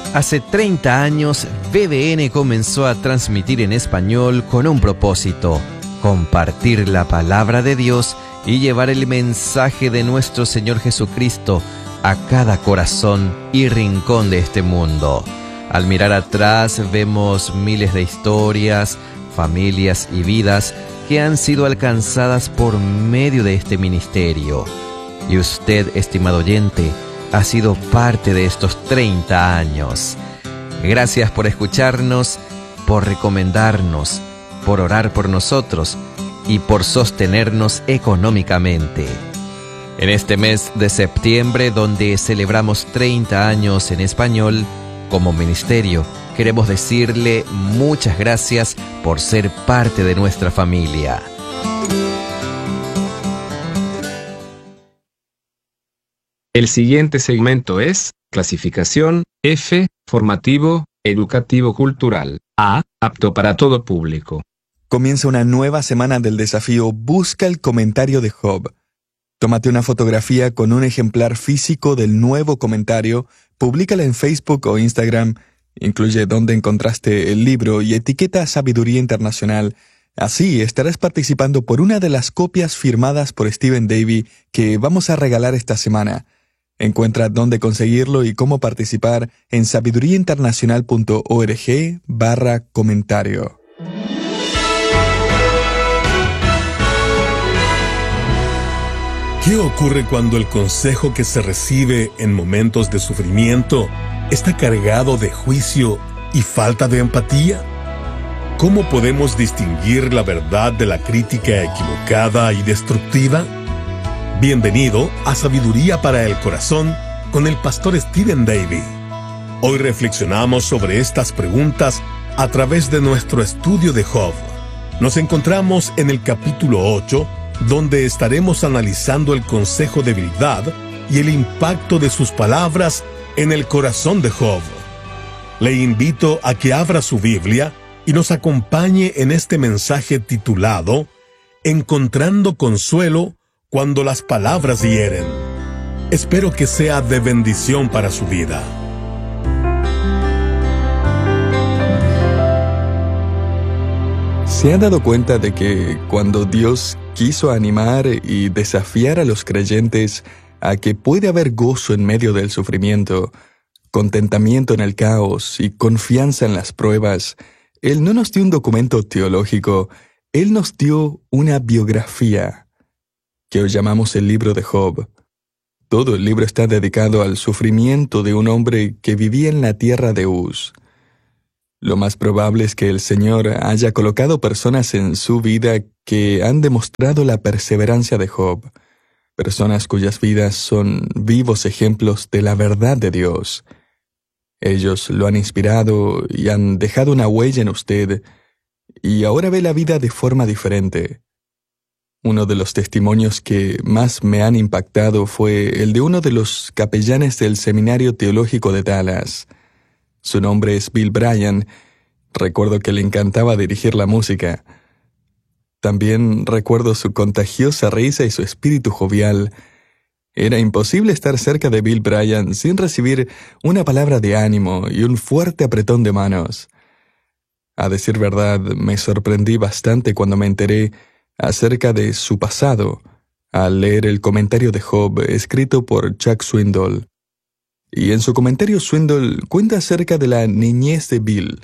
Hace 30 años, BBN comenzó a transmitir en español con un propósito: compartir la palabra de Dios y llevar el mensaje de nuestro Señor Jesucristo a cada corazón y rincón de este mundo. Al mirar atrás vemos miles de historias, familias y vidas que han sido alcanzadas por medio de este ministerio. Y usted, estimado oyente, ha sido parte de estos 30 años. Gracias por escucharnos, por recomendarnos, por orar por nosotros y por sostenernos económicamente. En este mes de septiembre, donde celebramos 30 años en español, como ministerio, queremos decirle muchas gracias por ser parte de nuestra familia. El siguiente segmento es clasificación F, formativo, educativo cultural. A, apto para todo público. Comienza una nueva semana del desafío Busca el comentario de Job. Tómate una fotografía con un ejemplar físico del nuevo comentario, públicala en Facebook o Instagram, incluye dónde encontraste el libro y etiqueta Sabiduría Internacional. Así estarás participando por una de las copias firmadas por Stephen Davey que vamos a regalar esta semana. Encuentra dónde conseguirlo y cómo participar en sabiduriainternacional.org/comentario. ¿Qué ocurre cuando el consejo que se recibe en momentos de sufrimiento está cargado de juicio y falta de empatía? ¿Cómo podemos distinguir la verdad de la crítica equivocada y destructiva? Bienvenido a Sabiduría para el Corazón con el pastor Stephen Davey. Hoy reflexionamos sobre estas preguntas a través de nuestro estudio de Job. Nos encontramos en el capítulo 8, donde estaremos analizando el consejo de Bildad y el impacto de sus palabras en el corazón de Job. Le invito a que abra su Biblia y nos acompañe en este mensaje titulado Encontrando consuelo cuando las palabras hieren. Espero que sea de bendición para su vida. ¿Se ha dado cuenta de que cuando Dios quiso animar y desafiar a los creyentes a que puede haber gozo en medio del sufrimiento, contentamiento en el caos y confianza en las pruebas, Él no nos dio un documento teológico, Él nos dio una biografía, que hoy llamamos el libro de Job? Todo el libro está dedicado al sufrimiento de un hombre que vivía en la tierra de Uz. Lo más probable es que el Señor haya colocado personas en su vida que han demostrado la perseverancia de Job, personas cuyas vidas son vivos ejemplos de la verdad de Dios. Ellos lo han inspirado y han dejado una huella en usted, y ahora ve la vida de forma diferente. Uno de los testimonios que más me han impactado fue el de uno de los capellanes del Seminario Teológico de Dallas. Su nombre es Bill Bryan. Recuerdo que le encantaba dirigir la música. También recuerdo su contagiosa risa y su espíritu jovial. Era imposible estar cerca de Bill Bryan sin recibir una palabra de ánimo y un fuerte apretón de manos. A decir verdad, me sorprendí bastante cuando me enteré acerca de su pasado al leer el comentario de Job escrito por Chuck Swindoll. Y en su comentario Swindoll cuenta acerca de la niñez de Bill.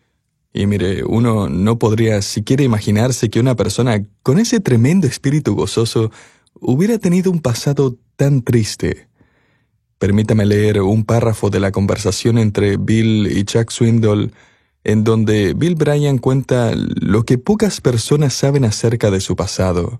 Y mire, uno no podría siquiera imaginarse que una persona con ese tremendo espíritu gozoso hubiera tenido un pasado tan triste. Permítame leer un párrafo de la conversación entre Bill y Chuck Swindoll, en donde Bill Bryan cuenta lo que pocas personas saben acerca de su pasado.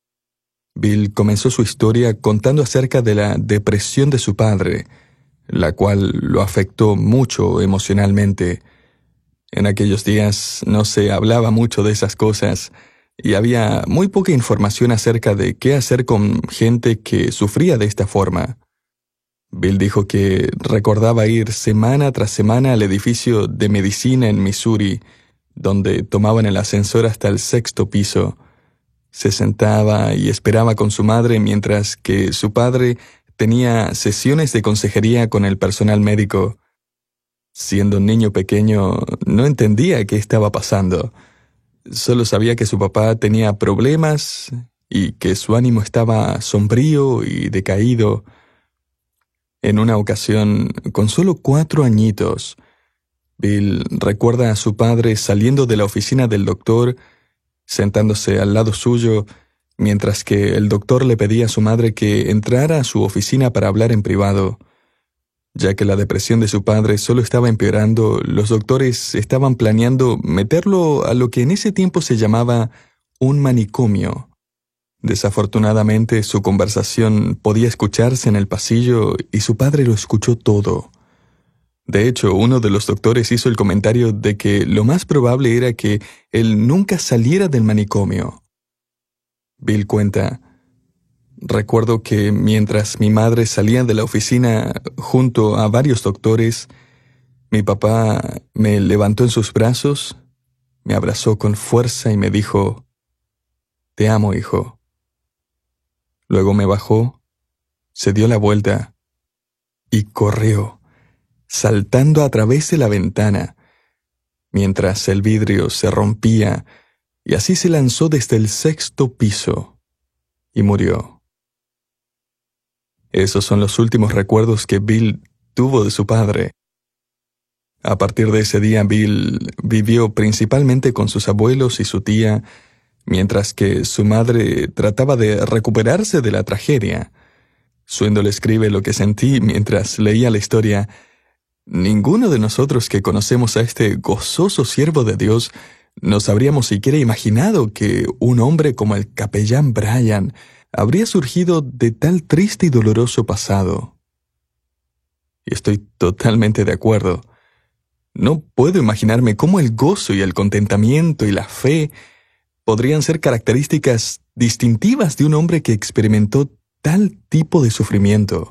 Bill comenzó su historia contando acerca de la depresión de su padre, la cual lo afectó mucho emocionalmente. En aquellos días no se hablaba mucho de esas cosas y había muy poca información acerca de qué hacer con gente que sufría de esta forma. Bill dijo que recordaba ir semana tras semana al edificio de medicina en Missouri, donde tomaban el ascensor hasta el 6º piso. Se sentaba y esperaba con su madre mientras que su padre tenía sesiones de consejería con el personal médico. Siendo un niño pequeño, no entendía qué estaba pasando. Solo sabía que su papá tenía problemas y que su ánimo estaba sombrío y decaído. En una ocasión, con solo 4 añitos, Bill recuerda a su padre saliendo de la oficina del doctor, sentándose al lado suyo, mientras que el doctor le pedía a su madre que entrara a su oficina para hablar en privado. Ya que la depresión de su padre solo estaba empeorando, los doctores estaban planeando meterlo a lo que en ese tiempo se llamaba un manicomio. Desafortunadamente, su conversación podía escucharse en el pasillo y su padre lo escuchó todo. De hecho, uno de los doctores hizo el comentario de que lo más probable era que él nunca saliera del manicomio. Bill cuenta: recuerdo que mientras mi madre salía de la oficina junto a varios doctores, mi papá me levantó en sus brazos, me abrazó con fuerza y me dijo: «Te amo, hijo». Luego me bajó, se dio la vuelta y corrió, saltando a través de la ventana, mientras el vidrio se rompía, y así se lanzó desde el 6º piso y murió. Esos son los últimos recuerdos que Bill tuvo de su padre. A partir de ese día, Bill vivió principalmente con sus abuelos y su tía, mientras que su madre trataba de recuperarse de la tragedia. Swindoll escribe lo que sentí mientras leía la historia: ninguno de nosotros que conocemos a este gozoso siervo de Dios nos habríamos siquiera imaginado que un hombre como el capellán Brian habría surgido de tal triste y doloroso pasado. Y estoy totalmente de acuerdo. No puedo imaginarme cómo el gozo y el contentamiento y la fe podrían ser características distintivas de un hombre que experimentó tal tipo de sufrimiento.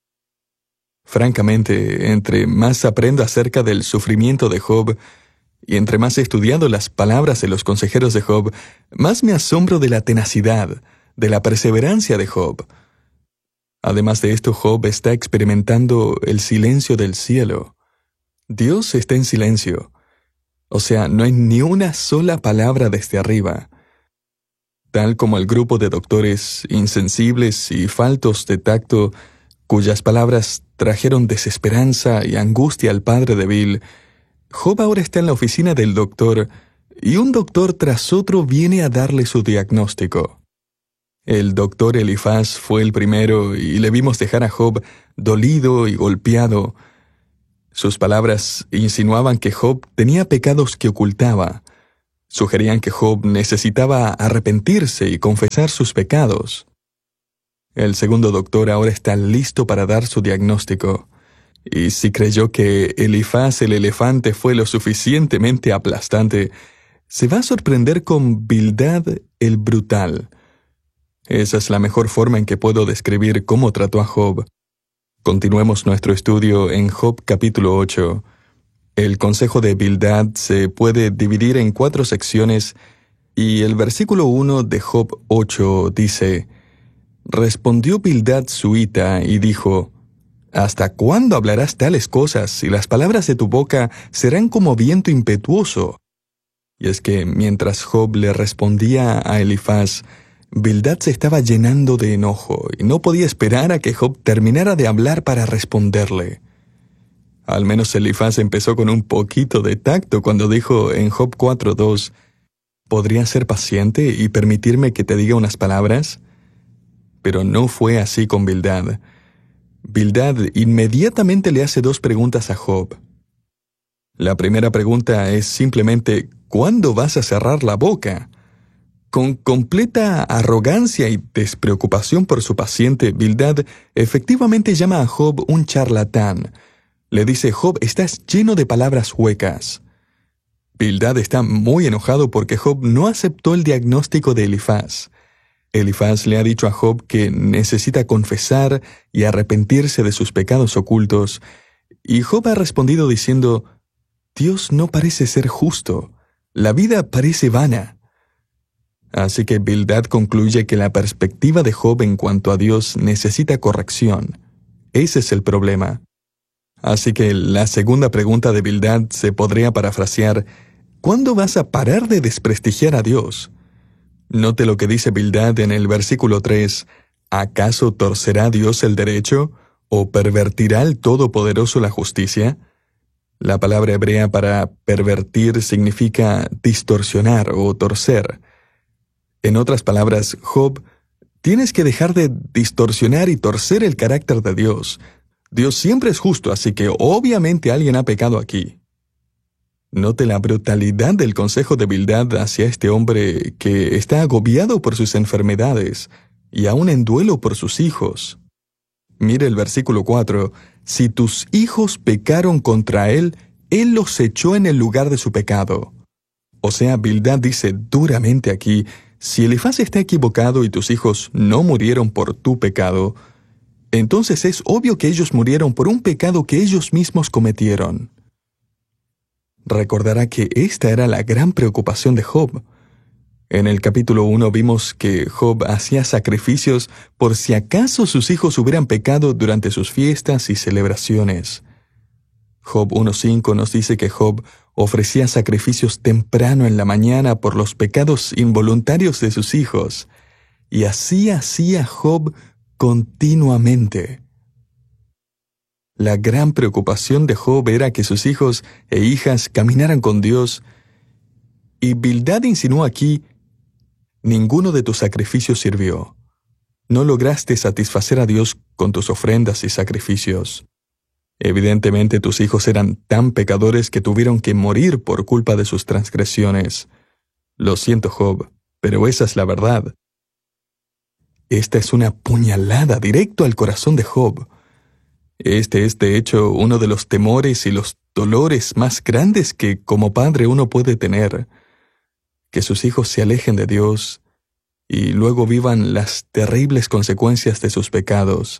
Francamente, entre más aprendo acerca del sufrimiento de Job y entre más he estudiado las palabras de los consejeros de Job, más me asombro de la tenacidad, de la perseverancia de Job. Además de esto, Job está experimentando el silencio del cielo. Dios está en silencio. O sea, no hay ni una sola palabra desde arriba. Tal como el grupo de doctores insensibles y faltos de tacto, cuyas palabras trajeron desesperanza y angustia al padre de Bill, Job ahora está en la oficina del doctor, y un doctor tras otro viene a darle su diagnóstico. El doctor Elifaz fue el primero y le vimos dejar a Job dolido y golpeado. Sus palabras insinuaban que Job tenía pecados que ocultaba. Sugerían que Job necesitaba arrepentirse y confesar sus pecados. El segundo doctor ahora está listo para dar su diagnóstico. Y si creyó que Elifaz el elefante fue lo suficientemente aplastante, se va a sorprender con Bildad el brutal. Esa es la mejor forma en que puedo describir cómo trató a Job. Continuemos nuestro estudio en Job capítulo 8. El consejo de Bildad se puede dividir en 4 secciones y el versículo 1 de Job 8 dice: respondió Bildad suita y dijo: ¿hasta cuándo hablarás tales cosas y las palabras de tu boca serán como viento impetuoso? Y es que mientras Job le respondía a Elifaz, Bildad se estaba llenando de enojo y no podía esperar a que Job terminara de hablar para responderle. Al menos Elifaz empezó con un poquito de tacto cuando dijo en Job 4:2, ¿podrías ser paciente y permitirme que te diga unas palabras? Pero no fue así con Bildad. Bildad inmediatamente le hace 2 preguntas a Job. La primera pregunta es simplemente: ¿cuándo vas a cerrar la boca? Con completa arrogancia y despreocupación por su paciente, Bildad efectivamente llama a Job un charlatán. Le dice: Job, estás lleno de palabras huecas. Bildad está muy enojado porque Job no aceptó el diagnóstico de Elifaz. Elifaz le ha dicho a Job que necesita confesar y arrepentirse de sus pecados ocultos, y Job ha respondido diciendo: Dios no parece ser justo, la vida parece vana. Así que Bildad concluye que la perspectiva de Job en cuanto a Dios necesita corrección. Ese es el problema. Así que la segunda pregunta de Bildad se podría parafrasear: ¿cuándo vas a parar de desprestigiar a Dios? Note lo que dice Bildad en el versículo 3. ¿Acaso torcerá Dios el derecho? ¿O pervertirá el Todopoderoso la justicia? La palabra hebrea para pervertir significa distorsionar o torcer. En otras palabras, Job, tienes que dejar de distorsionar y torcer el carácter de Dios. Dios siempre es justo, así que obviamente alguien ha pecado aquí. Note la brutalidad del consejo de Bildad hacia este hombre que está agobiado por sus enfermedades y aún en duelo por sus hijos. Mire el versículo 4. Si tus hijos pecaron contra él, él los echó en el lugar de su pecado. O sea, Bildad dice duramente aquí: si Elifaz está equivocado y tus hijos no murieron por tu pecado, entonces es obvio que ellos murieron por un pecado que ellos mismos cometieron. Recordará que esta era la gran preocupación de Job. En el capítulo 1 vimos que Job hacía sacrificios por si acaso sus hijos hubieran pecado durante sus fiestas y celebraciones. Job 1:5 nos dice que Job ofrecía sacrificios temprano en la mañana por los pecados involuntarios de sus hijos, y así hacía Job continuamente. La gran preocupación de Job era que sus hijos e hijas caminaran con Dios, y Bildad insinuó aquí: ninguno de tus sacrificios sirvió. No lograste satisfacer a Dios con tus ofrendas y sacrificios. Evidentemente tus hijos eran tan pecadores que tuvieron que morir por culpa de sus transgresiones. Lo siento, Job, pero esa es la verdad. Esta es una puñalada directo al corazón de Job. Este es, de hecho, uno de los temores y los dolores más grandes que como padre uno puede tener: que sus hijos se alejen de Dios y luego vivan las terribles consecuencias de sus pecados.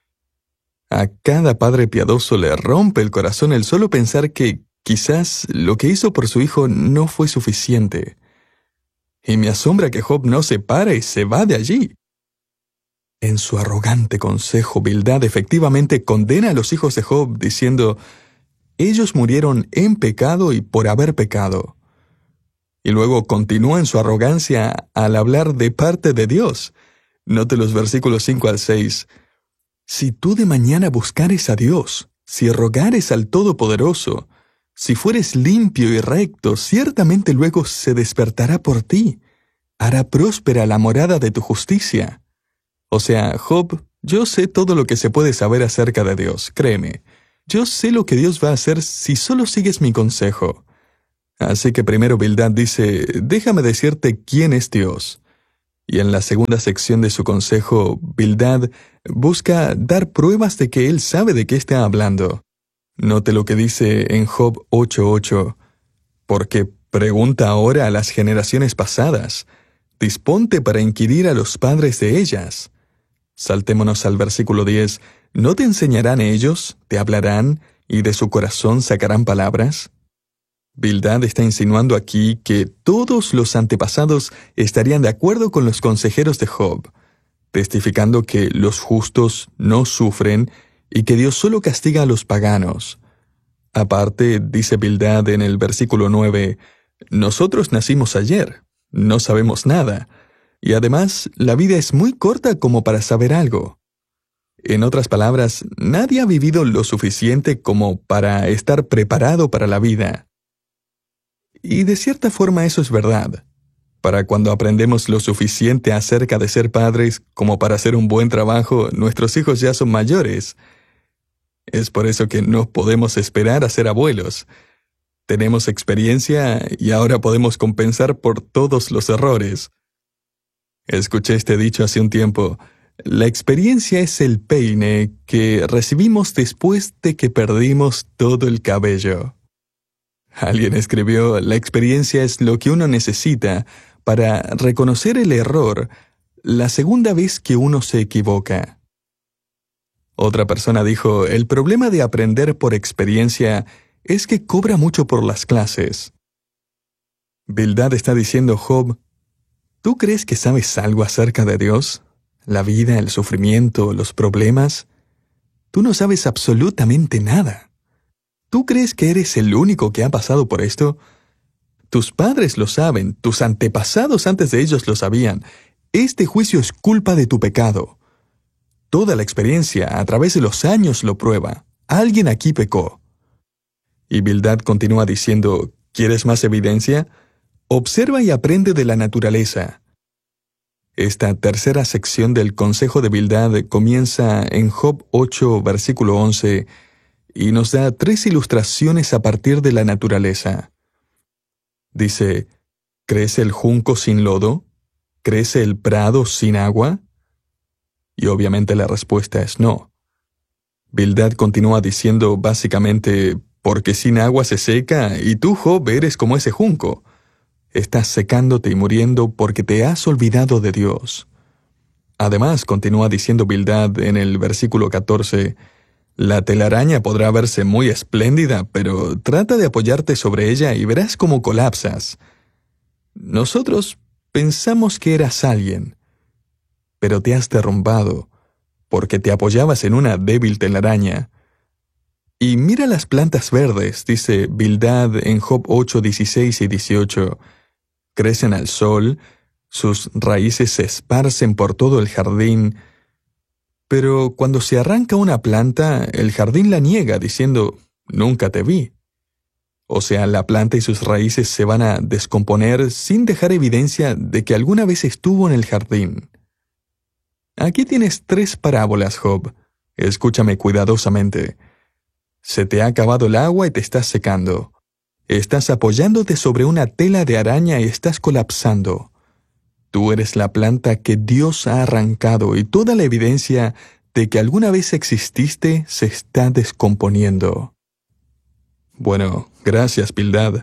A cada padre piadoso le rompe el corazón el solo pensar que quizás lo que hizo por su hijo no fue suficiente. Y me asombra que Job no se para y se va de allí. En su arrogante consejo, Bildad efectivamente condena a los hijos de Job, diciendo: ellos murieron en pecado y por haber pecado. Y luego continúa en su arrogancia al hablar de parte de Dios. Note los versículos 5 al 6. Si tú de mañana buscares a Dios, si rogares al Todopoderoso, si fueres limpio y recto, ciertamente luego se despertará por ti. Hará próspera la morada de tu justicia. O sea, Job, yo sé todo lo que se puede saber acerca de Dios, créeme. Yo sé lo que Dios va a hacer si solo sigues mi consejo. Así que primero Bildad dice: déjame decirte quién es Dios. Y en la segunda sección de su consejo, Bildad busca dar pruebas de que él sabe de qué está hablando. Note lo que dice en Job 8:8. Porque pregunta ahora a las generaciones pasadas, disponte para inquirir a los padres de ellas. Saltémonos al versículo 10. ¿No te enseñarán ellos, te hablarán, y de su corazón sacarán palabras? Bildad está insinuando aquí que todos los antepasados estarían de acuerdo con los consejeros de Job, testificando que los justos no sufren y que Dios solo castiga a los paganos. Aparte, dice Bildad en el versículo 9, nosotros nacimos ayer, no sabemos nada, y además la vida es muy corta como para saber algo. En otras palabras, nadie ha vivido lo suficiente como para estar preparado para la vida. Y de cierta forma eso es verdad. Para cuando aprendemos lo suficiente acerca de ser padres como para hacer un buen trabajo, nuestros hijos ya son mayores. Es por eso que no podemos esperar a ser abuelos. Tenemos experiencia y ahora podemos compensar por todos los errores. Escuché este dicho hace un tiempo: la experiencia es el peine que recibimos después de que perdimos todo el cabello. Alguien escribió: la experiencia es lo que uno necesita para reconocer el error la segunda vez que uno se equivoca. Otra persona dijo: el problema de aprender por experiencia es que cobra mucho por las clases. Bildad está diciendo: Job, ¿tú crees que sabes algo acerca de Dios? ¿La vida, el sufrimiento, los problemas? Tú no sabes absolutamente nada. ¿Tú crees que eres el único que ha pasado por esto? Tus padres lo saben, tus antepasados antes de ellos lo sabían. Este juicio es culpa de tu pecado. Toda la experiencia a través de los años lo prueba. Alguien aquí pecó. Y Bildad continúa diciendo, ¿quieres más evidencia? Observa y aprende de la naturaleza. Esta tercera sección del consejo de Bildad comienza en Job 8, versículo 11, y nos da 3 ilustraciones a partir de la naturaleza. Dice, ¿crece el junco sin lodo? ¿Crece el prado sin agua? Y obviamente la respuesta es no. Bildad continúa diciendo básicamente, porque sin agua se seca, y tú, Job, eres como ese junco. Estás secándote y muriendo porque te has olvidado de Dios. Además, continúa diciendo Bildad en el versículo 14, la telaraña podrá verse muy espléndida, pero trata de apoyarte sobre ella y verás cómo colapsas. Nosotros pensamos que eras alguien, pero te has derrumbado, porque te apoyabas en una débil telaraña. Y mira las plantas verdes, dice Bildad en Job 8, 16 y 18. Crecen al sol, sus raíces se esparcen por todo el jardín, pero cuando se arranca una planta, el jardín la niega, diciendo, nunca te vi. O sea, la planta y sus raíces se van a descomponer sin dejar evidencia de que alguna vez estuvo en el jardín. Aquí tienes 3 parábolas, Job. Escúchame cuidadosamente. Se te ha acabado el agua y te estás secando. Estás apoyándote sobre una tela de araña y estás colapsando. Tú eres la planta que Dios ha arrancado y toda la evidencia de que alguna vez exististe se está descomponiendo. Bueno, gracias, Bildad.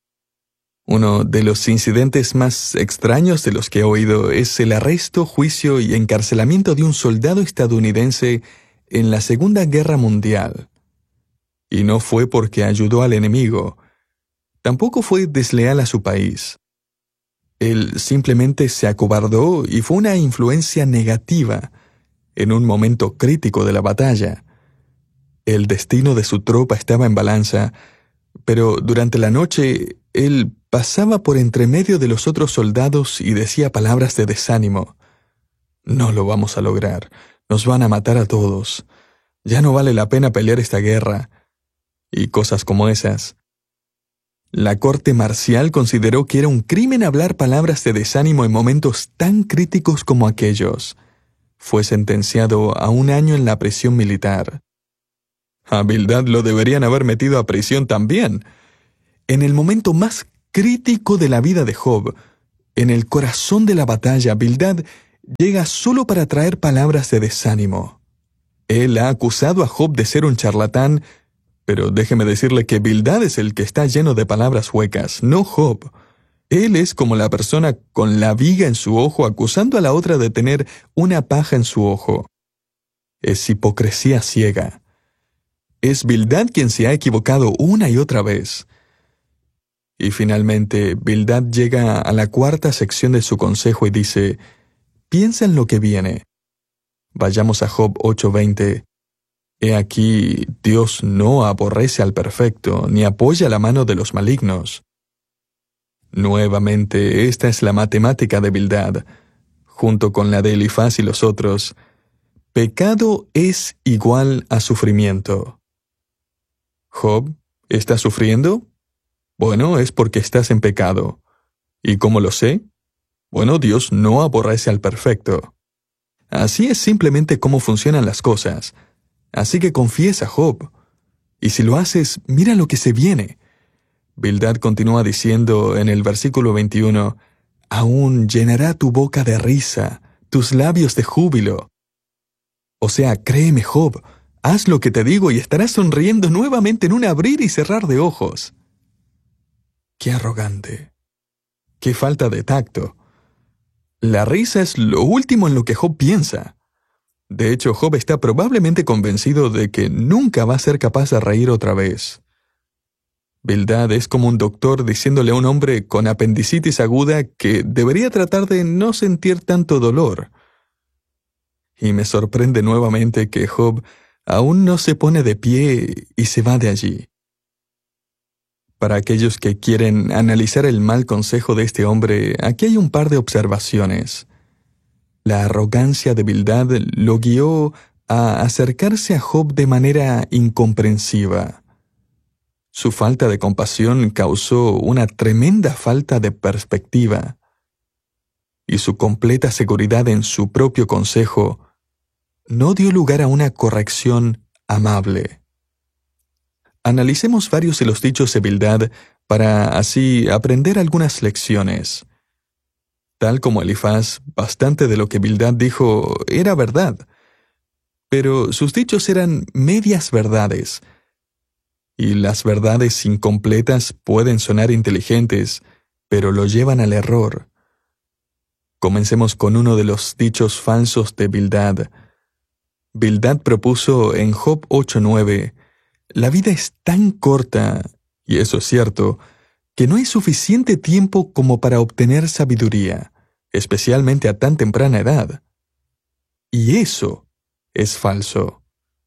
Uno de los incidentes más extraños de los que he oído es el arresto, juicio y encarcelamiento de un soldado estadounidense en la Segunda Guerra Mundial. Y no fue porque ayudó al enemigo. Tampoco fue desleal a su país. Él simplemente se acobardó y fue una influencia negativa en un momento crítico de la batalla. El destino de su tropa estaba en balanza, pero durante la noche él pasaba por entre medio de los otros soldados y decía palabras de desánimo. No lo vamos a lograr, nos van a matar a todos. Ya no vale la pena pelear esta guerra. Y cosas como esas. La corte marcial consideró que era un crimen hablar palabras de desánimo en momentos tan críticos como aquellos. Fue sentenciado a 1 año en la prisión militar. A Bildad lo deberían haber metido a prisión también. En el momento más crítico de la vida de Job, en el corazón de la batalla, Bildad llega solo para traer palabras de desánimo. Él ha acusado a Job de ser un charlatán, pero déjeme decirle que Bildad es el que está lleno de palabras huecas, no Job. Él es como la persona con la viga en su ojo acusando a la otra de tener una paja en su ojo. Es hipocresía ciega. Es Bildad quien se ha equivocado una y otra vez. Y finalmente, Bildad llega a la 4ª sección de su consejo y dice, piensa en lo que viene. Vayamos a Job 8:20. He aquí, Dios no aborrece al perfecto, ni apoya la mano de los malignos. Nuevamente, esta es la matemática de Bildad, junto con la de Elifaz y los otros. Pecado es igual a sufrimiento. Job, ¿estás sufriendo? Bueno, es porque estás en pecado. ¿Y cómo lo sé? Bueno, Dios no aborrece al perfecto. Así es simplemente cómo funcionan las cosas. Así que confiesa, Job. Y si lo haces, mira lo que se viene. Bildad continúa diciendo en el versículo 21, aún llenará tu boca de risa, tus labios de júbilo. O sea, créeme, Job, haz lo que te digo y estarás sonriendo nuevamente en un abrir y cerrar de ojos. Qué arrogante. Qué falta de tacto. La risa es lo último en lo que Job piensa. De hecho, Job está probablemente convencido de que nunca va a ser capaz de reír otra vez. Bildad es como un doctor diciéndole a un hombre con apendicitis aguda que debería tratar de no sentir tanto dolor. Y me sorprende nuevamente que Job aún no se pone de pie y se va de allí. Para aquellos que quieren analizar el mal consejo de este hombre, aquí hay un par de observaciones. La arrogancia de Bildad lo guió a acercarse a Job de manera incomprensiva. Su falta de compasión causó una tremenda falta de perspectiva, y su completa seguridad en su propio consejo no dio lugar a una corrección amable. Analicemos varios de los dichos de Bildad para así aprender algunas lecciones. Tal como Elifaz, bastante de lo que Bildad dijo era verdad, pero sus dichos eran medias verdades, y las verdades incompletas pueden sonar inteligentes, pero lo llevan al error. Comencemos con uno de los dichos falsos de Bildad. Bildad propuso en Job 8:9, «La vida es tan corta, y eso es cierto, que no hay suficiente tiempo como para obtener sabiduría, especialmente a tan temprana edad». Y eso es falso.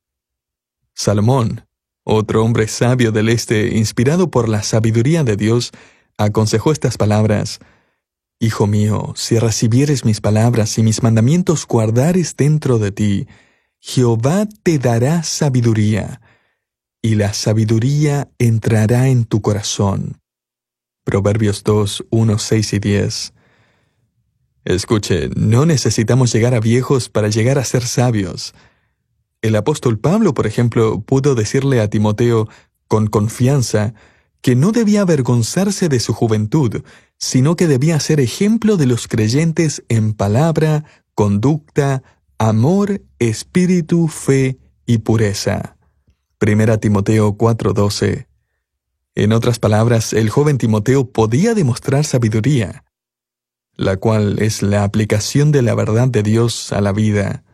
Salomón, otro hombre sabio del este, inspirado por la sabiduría de Dios, aconsejó estas palabras: «Hijo mío, si recibieres mis palabras y mis mandamientos guardares dentro de ti, Jehová te dará sabiduría, y la sabiduría entrará en tu corazón». Proverbios 2, 1, 6 y 10. Escuche, no necesitamos llegar a viejos para llegar a ser sabios. El apóstol Pablo, por ejemplo, pudo decirle a Timoteo con confianza que no debía avergonzarse de su juventud, sino que debía ser ejemplo de los creyentes en palabra, conducta, amor, espíritu, fe y pureza. 1 Timoteo 4:12. En otras palabras, el joven Timoteo podía demostrar sabiduría, la cual es la aplicación de la verdad de Dios a la vida.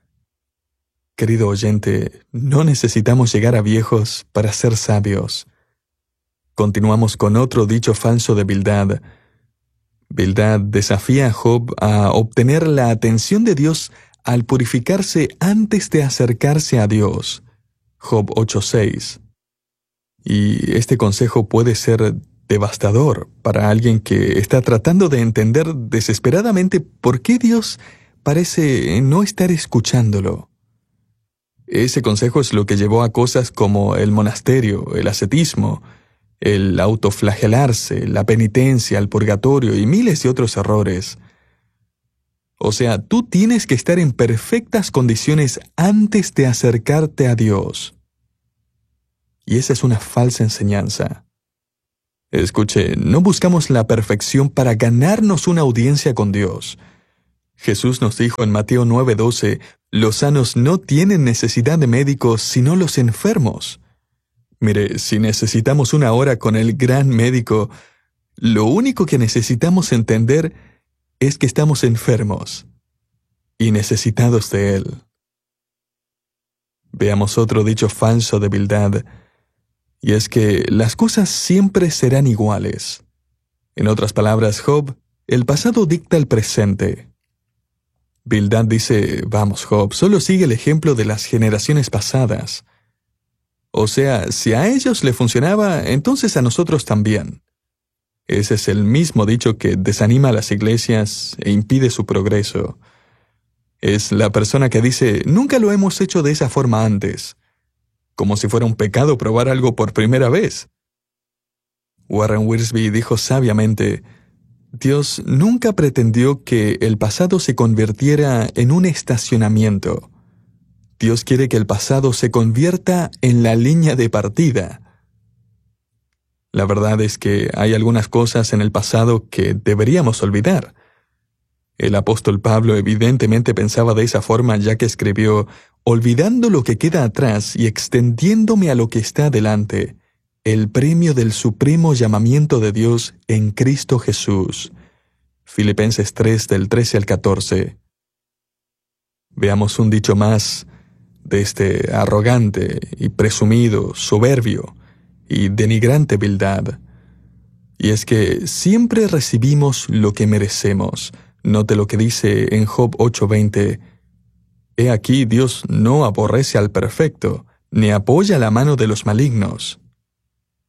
Querido oyente, no necesitamos llegar a viejos para ser sabios. Continuamos con otro dicho falso de Bildad. Bildad desafía a Job a obtener la atención de Dios al purificarse antes de acercarse a Dios. Job 8:6. Y este consejo puede ser devastador para alguien que está tratando de entender desesperadamente por qué Dios parece no estar escuchándolo. Ese consejo es lo que llevó a cosas como el monasterio, el ascetismo, el autoflagelarse, la penitencia, el purgatorio y miles de otros errores. O sea, tú tienes que estar en perfectas condiciones antes de acercarte a Dios. Y esa es una falsa enseñanza. Escuche, no buscamos la perfección para ganarnos una audiencia con Dios. Jesús nos dijo en Mateo 9:12, «Los sanos no tienen necesidad de médicos, sino los enfermos». Mire, si necesitamos una hora con el gran médico, lo único que necesitamos entender es que estamos enfermos y necesitados de Él. Veamos otro dicho falso de Bildad, y es que las cosas siempre serán iguales. En otras palabras, Job, el pasado dicta el presente. Bildad dice, «Vamos, Job, solo sigue el ejemplo de las generaciones pasadas». O sea, si a ellos le funcionaba, entonces a nosotros también. Ese es el mismo dicho que desanima a las iglesias e impide su progreso. Es la persona que dice, «Nunca lo hemos hecho de esa forma antes», como si fuera un pecado probar algo por primera vez. Warren Wiersbe dijo sabiamente, «Dios nunca pretendió que el pasado se convirtiera en un estacionamiento. Dios quiere que el pasado se convierta en la línea de partida». La verdad es que hay algunas cosas en el pasado que deberíamos olvidar. El apóstol Pablo evidentemente pensaba de esa forma, ya que escribió, «Olvidando lo que queda atrás y extendiéndome a lo que está adelante, el premio del supremo llamamiento de Dios en Cristo Jesús». Filipenses 3, del 13 al 14. Veamos un dicho más de este arrogante y presumido, soberbio y denigrante Bildad. Y es que siempre recibimos lo que merecemos. Note lo que dice en Job 8:20. «He aquí Dios no aborrece al perfecto, ni apoya la mano de los malignos».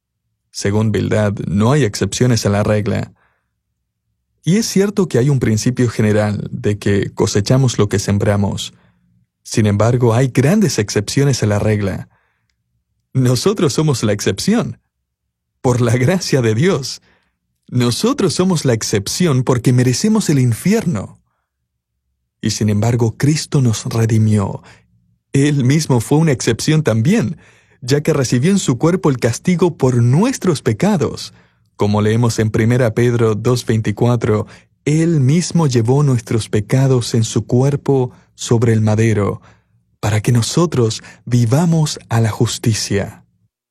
Según Bildad, no hay excepciones a la regla. Y es cierto que hay un principio general de que cosechamos lo que sembramos. Sin embargo, hay grandes excepciones a la regla. Nosotros somos la excepción. Por la gracia de Dios. Nosotros somos la excepción porque merecemos el infierno. Y sin embargo, Cristo nos redimió. Él mismo fue una excepción también, ya que recibió en su cuerpo el castigo por nuestros pecados. Como leemos en 1 Pedro 2:24, Él mismo llevó nuestros pecados en su cuerpo sobre el madero, para que nosotros vivamos a la justicia.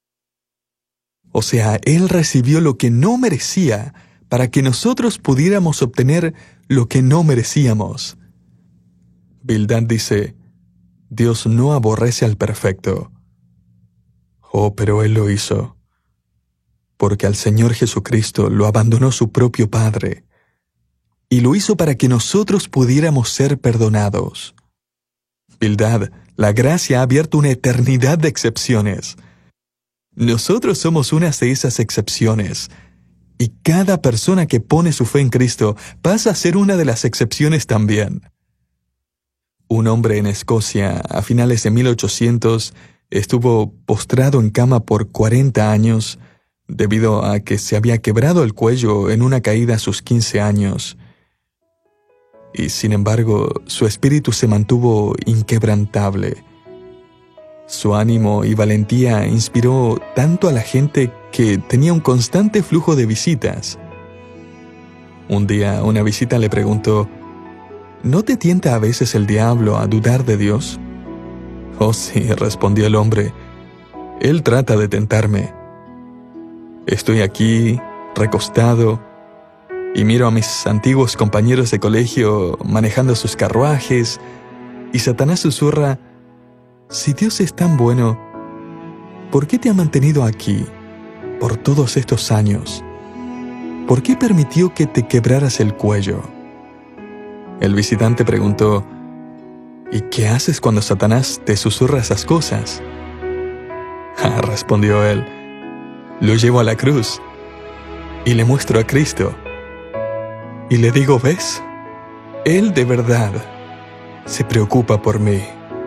O sea, Él recibió lo que no merecía, para que nosotros pudiéramos obtener lo que no merecíamos. Bildad dice, Dios no aborrece al perfecto. Oh, pero Él lo hizo, porque al Señor Jesucristo lo abandonó su propio Padre, y lo hizo para que nosotros pudiéramos ser perdonados. Bildad, la gracia ha abierto una eternidad de excepciones. Nosotros somos una de esas excepciones, y cada persona que pone su fe en Cristo pasa a ser una de las excepciones también. Un hombre en Escocia, a finales de 1800, estuvo postrado en cama por 40 años, debido a que se había quebrado el cuello en una caída a sus 15 años. Y sin embargo, su espíritu se mantuvo inquebrantable. Su ánimo y valentía inspiró tanto a la gente que tenía un constante flujo de visitas. Un día, una visita le preguntó, ¿no te tienta a veces el diablo a dudar de Dios? Oh sí, respondió el hombre, Él trata de tentarme. Estoy aquí, recostado, y miro a mis antiguos compañeros de colegio manejando sus carruajes, y Satanás susurra, si Dios es tan bueno, ¿por qué te ha mantenido aquí por todos estos años? ¿Por qué permitió que te quebraras el cuello? El visitante preguntó, ¿y qué haces cuando Satanás te susurra esas cosas? Respondió él, lo llevo a la cruz y le muestro a Cristo. Y le digo, ¿ves? Él de verdad se preocupa por mí.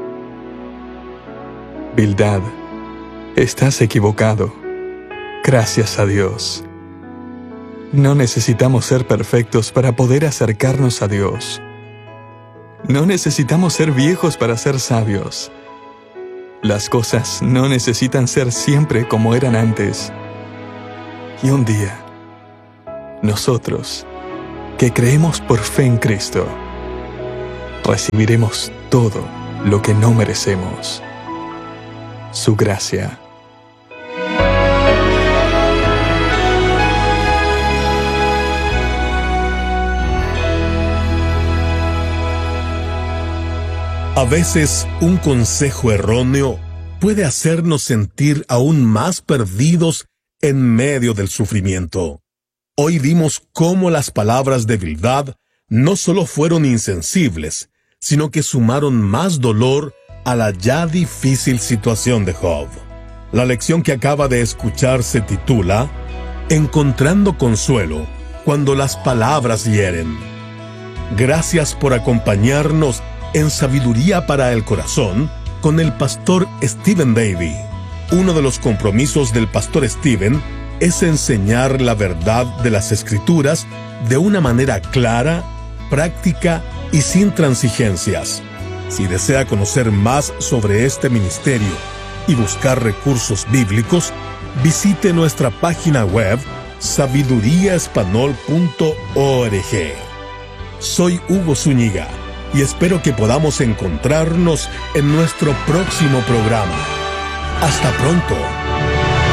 Bildad, estás equivocado. Gracias a Dios. No necesitamos ser perfectos para poder acercarnos a Dios. No necesitamos ser viejos para ser sabios. Las cosas no necesitan ser siempre como eran antes. Y un día, nosotros, que creemos por fe en Cristo, recibiremos todo lo que no merecemos. Su gracia. A veces, un consejo erróneo puede hacernos sentir aún más perdidos en medio del sufrimiento. Hoy vimos cómo las palabras de Bildad no solo fueron insensibles, sino que sumaron más dolor a la ya difícil situación de Job. La lección que acaba de escuchar se titula Encontrando consuelo cuando las palabras hieren. Gracias por acompañarnos en Sabiduría para el Corazón con el pastor Stephen Davey. Uno de los compromisos del pastor Stephen es enseñar la verdad de las Escrituras de una manera clara, práctica y sin transigencias. Si desea conocer más sobre este ministerio y buscar recursos bíblicos, visite nuestra página web sabiduriaespanol.org. Soy Hugo Zúñiga y espero que podamos encontrarnos en nuestro próximo programa. ¡Hasta pronto!